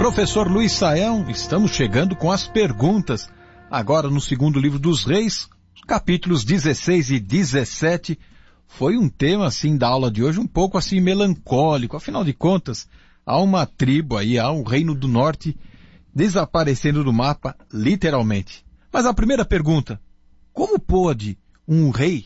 Professor Luiz Saião, estamos chegando com as perguntas. Agora no segundo livro dos Reis, capítulos 16 e 17, foi um tema assim da aula de hoje um pouco assim melancólico. Afinal de contas, há uma tribo aí, há um reino do norte desaparecendo do mapa, literalmente. Mas a primeira pergunta, como pode um rei,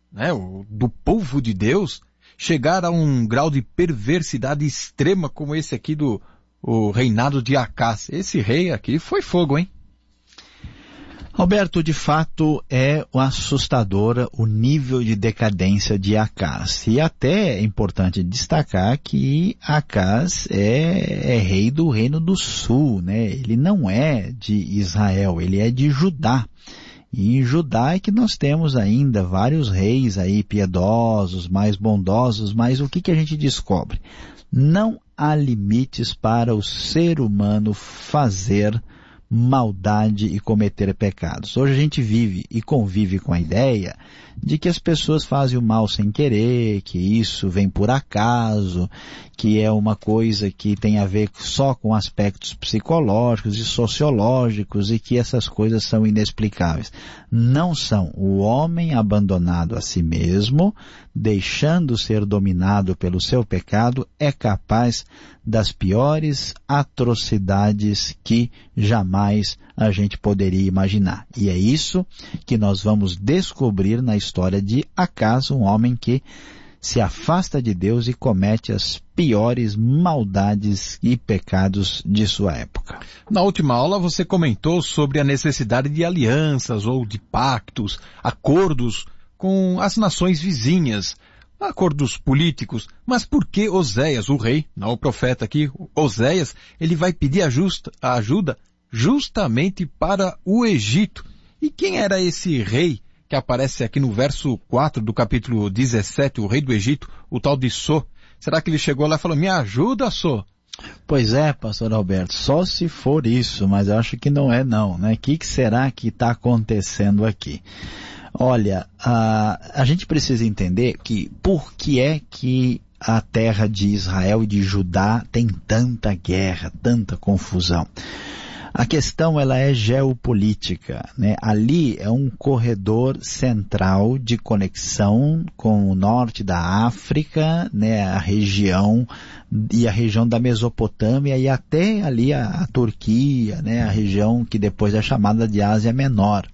do povo de Deus, chegar a um grau de perversidade extrema como esse aqui o reinado de Acás? Esse rei aqui foi fogo, hein? Alberto, de fato é assustadora o nível de decadência de Acás. E até é importante destacar que Acás é rei do Reino do Sul, né? Ele não é de Israel, ele é de Judá. E em Judá é que nós temos ainda vários reis aí piedosos, mais bondosos, mas o que a gente descobre? Não há limites para o ser humano fazer maldade e cometer pecados. Hoje a gente vive e convive com a ideia de que as pessoas fazem o mal sem querer, que isso vem por acaso, que é uma coisa que tem a ver só com aspectos psicológicos e sociológicos e que essas coisas são inexplicáveis. Não são. O homem abandonado a si mesmo, deixando ser dominado pelo seu pecado, é capaz das piores atrocidades que jamais a gente poderia imaginar. E é isso que nós vamos descobrir na história de Acás, um homem que se afasta de Deus e comete as piores maldades e pecados de sua época. Na última aula você comentou sobre a necessidade de alianças ou de pactos, acordos com as nações vizinhas, acordos políticos. Mas por que Oséias, o rei, não o profeta aqui, Oséias, ele vai pedir ajuda justamente para o Egito? E quem era esse rei que aparece aqui no verso 4 do capítulo 17, o rei do Egito, o tal de So? Será que ele chegou lá e falou, me ajuda, So? Pois é, pastor Alberto, só se for isso, mas eu acho que não é não, né? O que será que está acontecendo aqui? Olha, a gente precisa entender que por que é que a terra de Israel e de Judá tem tanta guerra, tanta confusão. A questão ela é geopolítica, né? Ali é um corredor central de conexão com o norte da África, né? A região da Mesopotâmia e até ali a Turquia, né? A região que depois é chamada de Ásia Menor.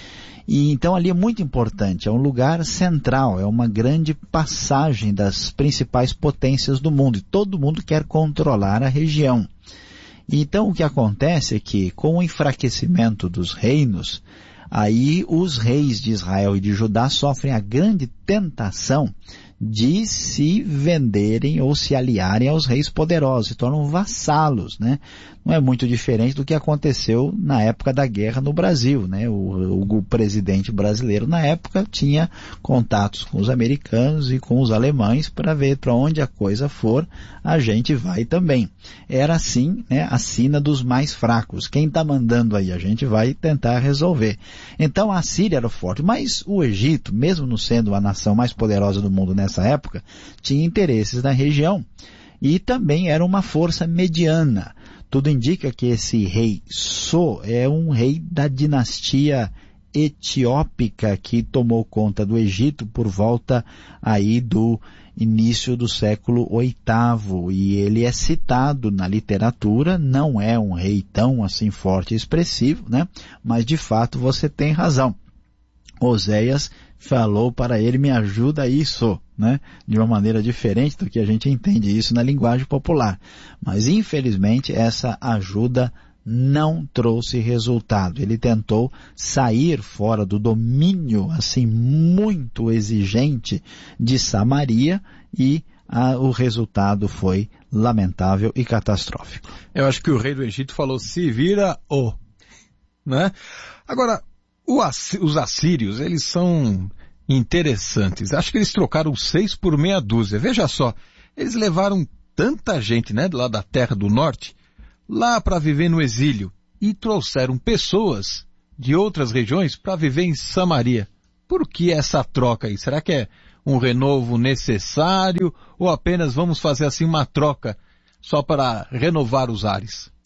E então ali é muito importante, é um lugar central, é uma grande passagem das principais potências do mundo e todo mundo quer controlar a região. Então o que acontece é que com o enfraquecimento dos reinos, aí os reis de Israel e de Judá sofrem a grande tentação de se venderem ou se aliarem aos reis poderosos, se tornam vassalos, né? Não é muito diferente do que aconteceu na época da guerra no Brasil, né? O presidente brasileiro na época tinha contatos com os americanos e com os alemães para ver para onde a coisa for, a gente vai também. Era assim, né? A sina dos mais fracos. Quem está mandando aí, a gente vai tentar resolver. Então a Síria era forte, mas o Egito, mesmo não sendo a nação mais poderosa do mundo nessa época, tinha interesses na região e também era uma força mediana. Tudo indica que esse rei So é um rei da dinastia etiópica que tomou conta do Egito por volta aí do início do século VIII, e ele é citado na literatura, não é um rei tão assim forte e expressivo, né? Mas de fato você tem razão. Oséias falou para ele, me ajuda isso, né? De uma maneira diferente do que a gente entende isso na linguagem popular. Mas infelizmente essa ajuda não trouxe resultado. Ele tentou sair fora do domínio assim muito exigente de Samaria e o resultado foi lamentável e catastrófico. Eu acho que o rei do Egito falou, se vira né? Agora, os assírios, eles são interessantes. Acho que eles trocaram 6 por meia dúzia. Veja só, eles levaram tanta gente, né, lá da terra do norte, lá para viver no exílio, e trouxeram pessoas de outras regiões para viver em Samaria. Por que essa troca aí? Será que é um renovo necessário ou apenas vamos fazer assim uma troca só para renovar os ares?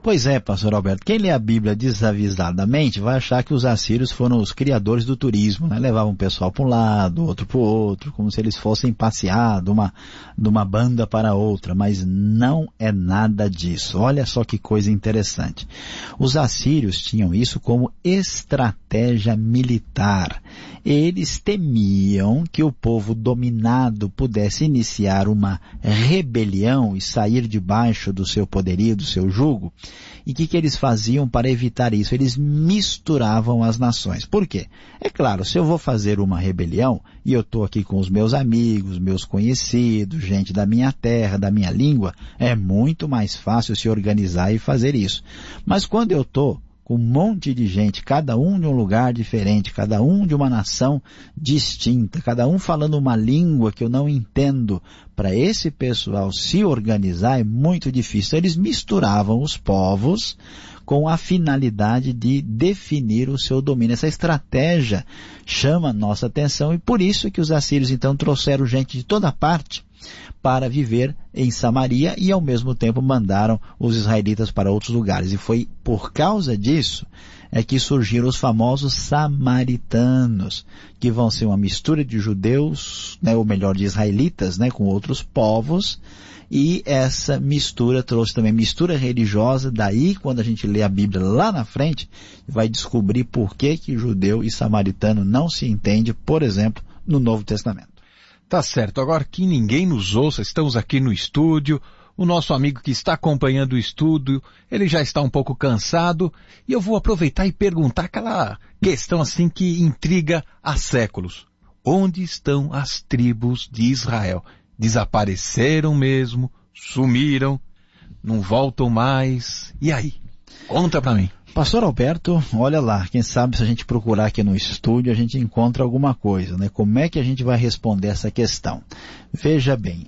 Pois é, pastor Alberto, quem lê a Bíblia desavisadamente vai achar que os assírios foram os criadores do turismo, né? Levavam o pessoal para um lado, outro para o outro, como se eles fossem passear de uma banda para outra, mas não é nada disso. Olha só que coisa interessante. Os assírios tinham isso como estratégia militar. Eles temiam que o povo dominado pudesse iniciar uma rebelião e sair debaixo do seu poderio, do seu jugo. E o que eles faziam para evitar isso? Eles misturavam as nações. Por quê? É claro, se eu vou fazer uma rebelião e eu estou aqui com os meus amigos, meus conhecidos, gente da minha terra, da minha língua, é muito mais fácil se organizar e fazer isso. Mas quando eu estou com um monte de gente, cada um de um lugar diferente, cada um de uma nação distinta, cada um falando uma língua que eu não entendo, para esse pessoal se organizar é muito difícil. Eles misturavam os povos com a finalidade de definir o seu domínio. Essa estratégia chama nossa atenção e por isso que os assírios então trouxeram gente de toda parte para viver em Samaria e ao mesmo tempo mandaram os israelitas para outros lugares. E foi por causa disso é que surgiram os famosos samaritanos, que vão ser uma mistura de judeus, né, ou melhor, de israelitas, né, com outros povos. E essa mistura trouxe também mistura religiosa. Daí, quando a gente lê a Bíblia lá na frente, vai descobrir por que judeu e samaritano não se entende, por exemplo, no Novo Testamento. Tá certo. Agora que ninguém nos ouça, estamos aqui no estúdio. O nosso amigo que está acompanhando o estudo, ele já está um pouco cansado. E eu vou aproveitar e perguntar aquela questão assim que intriga há séculos. Onde estão as tribos de Israel? Desapareceram mesmo? Sumiram? Não voltam mais? E aí? Conta pra mim. Pastor Alberto, olha lá, quem sabe se a gente procurar aqui no estúdio a gente encontra alguma coisa, né? Como é que a gente vai responder essa questão? Veja bem,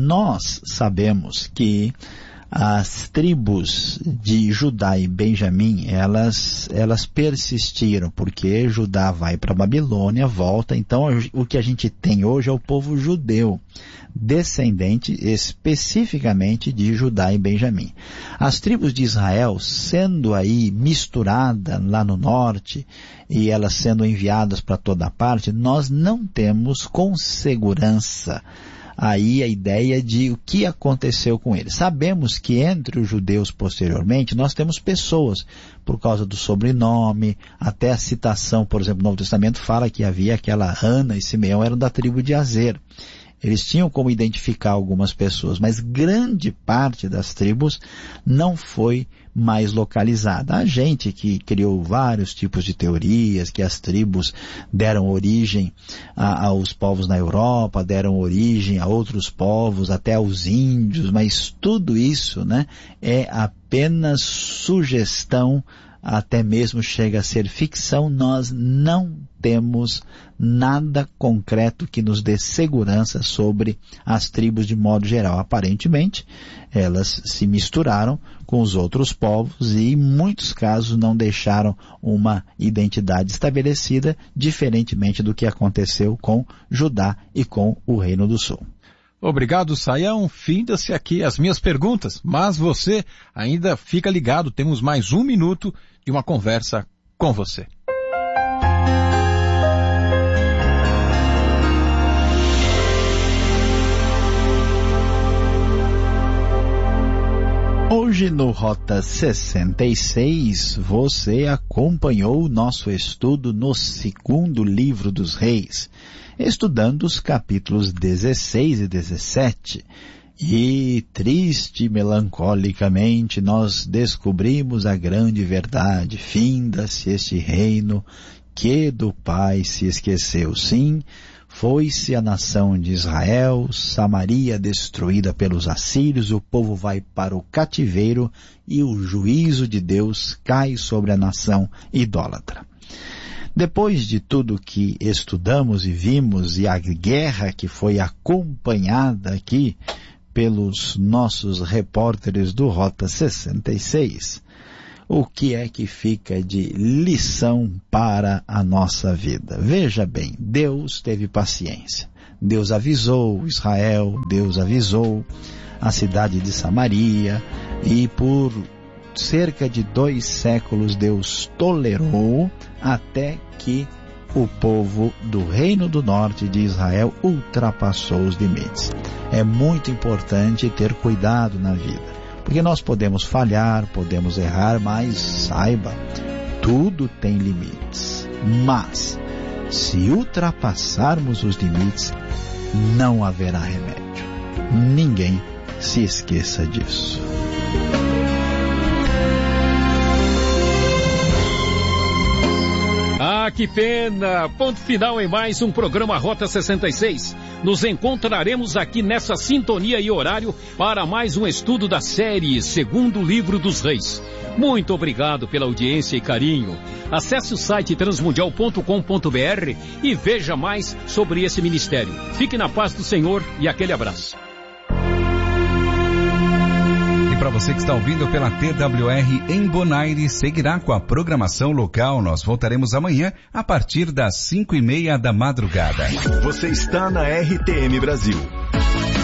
nós sabemos que as tribos de Judá e Benjamim, elas persistiram, porque Judá vai para a Babilônia, volta, então o que a gente tem hoje é o povo judeu, descendente especificamente de Judá e Benjamim. As tribos de Israel, sendo aí misturada lá no norte, e elas sendo enviadas para toda parte, nós não temos com segurança aí a ideia de o que aconteceu com eles. Sabemos que entre os judeus posteriormente nós temos pessoas, por causa do sobrenome, até a citação, por exemplo, no Novo Testamento fala que havia aquela Ana e Simeão eram da tribo de Azer. Eles tinham como identificar algumas pessoas, mas grande parte das tribos não foi mais localizada. Há gente que criou vários tipos de teorias, que as tribos deram origem aos povos na Europa, deram origem a outros povos, até aos índios, mas tudo isso, né, é apenas sugestão, até mesmo chega a ser ficção. Nós não temos nada concreto que nos dê segurança sobre as tribos de modo geral. Aparentemente, elas se misturaram com os outros povos e, em muitos casos, não deixaram uma identidade estabelecida, diferentemente do que aconteceu com Judá e com o Reino do Sul. Obrigado, Saião. Finda-se aqui as minhas perguntas, mas você ainda fica ligado, temos mais 1 minuto de uma conversa com você. Hoje no Rota 66, você acompanhou o nosso estudo no 2º livro dos Reis, estudando os capítulos 16 e 17. E, triste e melancolicamente, nós descobrimos a grande verdade. Finda-se este reino que do Pai se esqueceu. Sim, foi-se a nação de Israel, Samaria destruída pelos assírios, o povo vai para o cativeiro e o juízo de Deus cai sobre a nação idólatra. Depois de tudo que estudamos e vimos e a guerra que foi acompanhada aqui pelos nossos repórteres do Rota 66, o que é que fica de lição para a nossa vida? Veja bem, Deus teve paciência. Deus avisou Israel, Deus avisou a cidade de Samaria, e por cerca de 2 séculos Deus tolerou até que o povo do Reino do Norte de Israel ultrapassou os limites. É muito importante ter cuidado na vida, porque nós podemos falhar, podemos errar, mas saiba, tudo tem limites. Mas, se ultrapassarmos os limites, não haverá remédio. Ninguém se esqueça disso. Ah, que pena! Ponto final em mais um programa Rota 66. Nos encontraremos aqui nessa sintonia e horário para mais um estudo da série Segundo Livro dos Reis. Muito obrigado pela audiência e carinho. Acesse o site transmundial.com.br e veja mais sobre esse ministério. Fique na paz do Senhor e aquele abraço. Para você que está ouvindo pela TWR em Bonaire, seguirá com a programação local. Nós voltaremos amanhã a partir das 5:30 da madrugada. Você está na RTM Brasil.